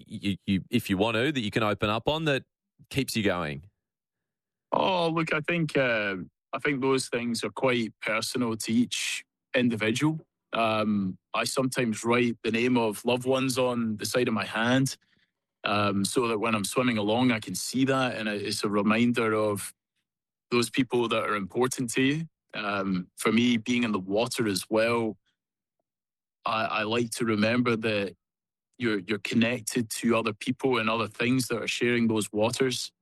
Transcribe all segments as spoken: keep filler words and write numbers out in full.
you, you, if you want to, that you can open up on that keeps you going? Oh, look, I think uh, I think those things are quite personal to each individual. Um, I sometimes write the name of loved ones on the side of my hand, um, so that when I'm swimming along, I can see that, and it's a reminder of those people that are important to you. Um, for me, being in the water as well, I, I like to remember that you're you're connected to other people and other things that are sharing those waters.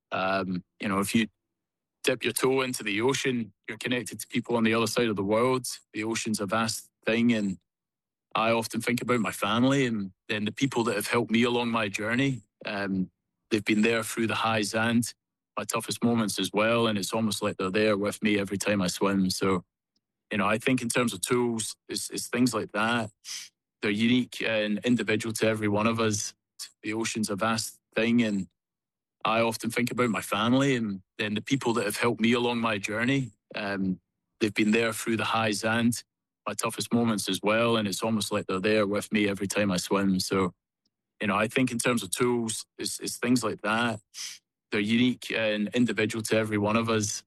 Um, you know, if you dip your toe into the ocean, you're connected to people on the other side of the world. The ocean's a vast thing, and I often think about my family and then the people that have helped me along my journey. Um, they've been there through the highs and my toughest moments as well, and it's almost like they're there with me every time I swim. So, you know, I think in terms of tools, it's, it's things like that. They're unique and individual to every one of us. The ocean's a vast thing, and I often think about my family and then the people that have helped me along my journey. Um, they've been there through the highs and my toughest moments as well, and it's almost like they're there with me every time I swim. So, you know, I think in terms of tools, it's, it's things like that. They're unique and individual to every one of us,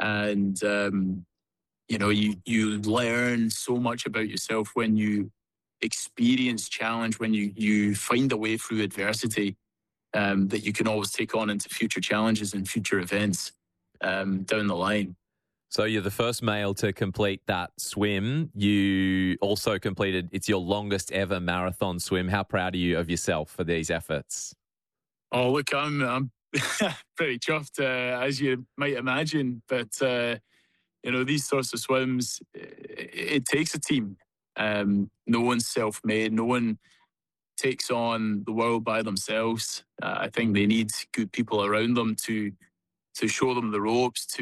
and um, you know, you you learn so much about yourself when you experience challenge, when you you find a way through adversity, um, that you can always take on into future challenges and future events um, down the line. So you're the first male to complete that swim. You also completed, it's your longest ever marathon swim. How proud are you of yourself for these efforts? Oh, look, I'm, I'm pretty chuffed, uh, as you might imagine. But, uh, you know, these sorts of swims, it, it takes a team. Um, no one's self-made. No one takes on the world by themselves. Uh, I think they need good people around them to to show them the ropes. To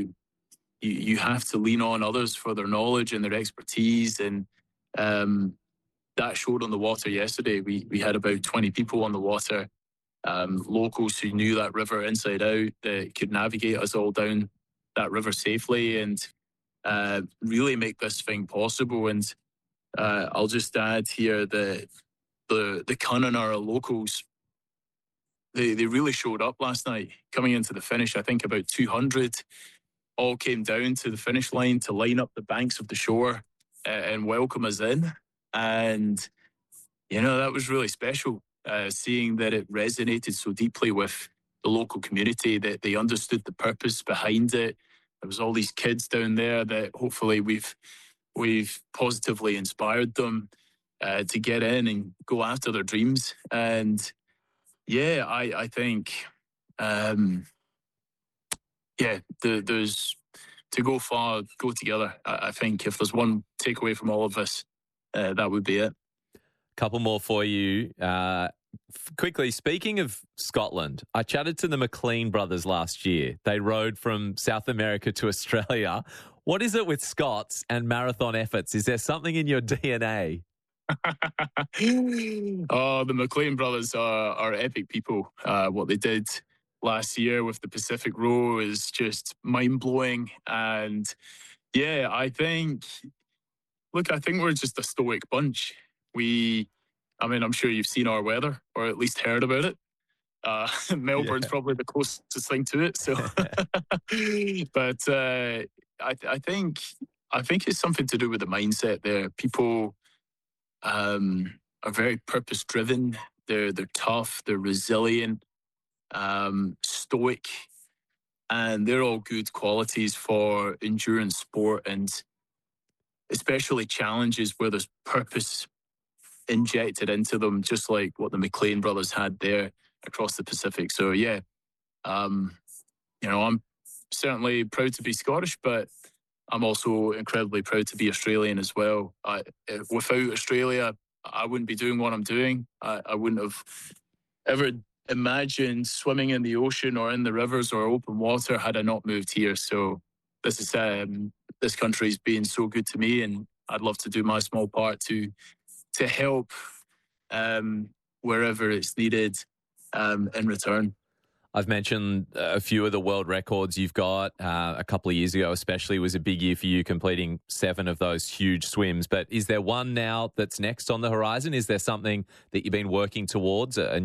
you, you have to lean on others for their knowledge and their expertise, and um, that showed on the water yesterday. We we had about twenty people on the water, um, locals who knew that river inside out, that could navigate us all down that river safely, and uh, really make this thing possible. And uh, I'll just add here that the the Connemara locals, they, they really showed up last night. Coming into the finish, I think about two hundred all came down to the finish line to line up the banks of the shore uh, and welcome us in. And, you know, that was really special, uh, seeing that it resonated so deeply with the local community, that they understood the purpose behind it. There was all these kids down there that hopefully we've we've positively inspired them uh, to get in and go after their dreams. And yeah, I, I think, um, yeah, the, there's to go far, go together. I, I think if there's one takeaway from all of this, uh, that would be it. Couple more for you. Uh, f- quickly, speaking of Scotland, I chatted to the McLean brothers last year. They rode from South America to Australia. What is it with Scots and marathon efforts? Is there something in your D N A? Oh, the McLean brothers are, are epic people. Uh, what they did last year with the Pacific Row is just mind-blowing. And yeah, I think, look, I think we're just a stoic bunch. We, I mean, I'm sure you've seen our weather, or at least heard about it. Uh, Melbourne's Yeah. probably the closest thing to it. So, but uh, I, I think I think it's something to do with the mindset there. People um, are very purpose driven. They're they're tough. They're resilient, um, stoic, and they're all good qualities for endurance sport, and especially challenges where there's purpose injected into them, just like what the McLean brothers had there across the Pacific. So yeah, um, you know, I'm certainly proud to be Scottish, but I'm also incredibly proud to be Australian as well. I, without Australia, I wouldn't be doing what I'm doing. I, I wouldn't have ever imagined swimming in the ocean or in the rivers or open water had I not moved here. So this is um, this country's been so good to me, and I'd love to do my small part to to help um, wherever it's needed um, in return. I've mentioned a few of the world records you've got. Uh, a couple of years ago especially was a big year for you, completing seven of those huge swims. But is there one now that's next on the horizon? Is there something that you've been working towards, a